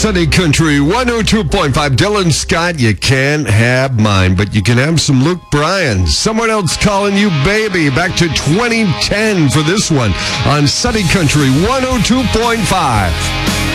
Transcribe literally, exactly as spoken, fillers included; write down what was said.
Sunny Country one oh two point five. Dylan Scott, you can't have mine, but you can have some Luke Bryan. Someone else calling you baby. Back to twenty ten for this one on Sunny Country one oh two point five.